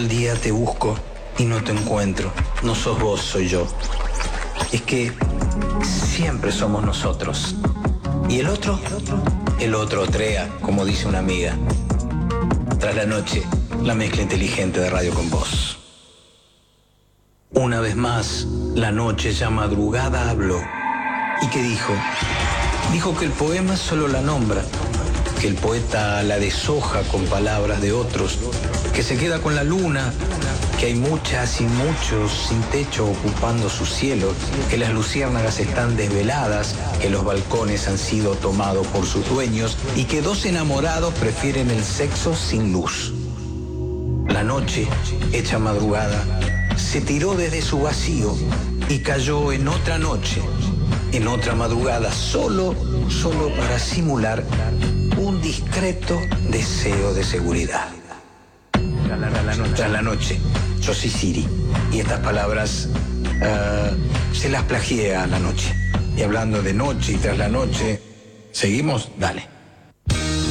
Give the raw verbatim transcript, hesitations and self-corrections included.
el día te busco y no te encuentro. No sos vos, soy yo. Es que siempre somos nosotros. ¿Y el otro? El otro trea, como dice una amiga. Tras la noche, la mezcla inteligente de Radio con Voz. Una vez más, la noche ya madrugada habló. ¿Y qué dijo? Dijo que el poema solo la nombra, que el poeta la deshoja con palabras de otros, que se queda con la luna, que hay muchas y muchos sin techo ocupando su cielo, que las luciérnagas están desveladas, que los balcones han sido tomados por sus dueños y que dos enamorados prefieren el sexo sin luz. La noche, hecha madrugada, se tiró desde su vacío y cayó en otra noche, en otra madrugada, solo, solo para simular un discreto deseo de seguridad. Tras la, la, noche, tras la noche, yo soy Siri, y estas palabras uh, se las plagié a la noche. Y hablando de noche y tras la noche, ¿seguimos? Dale.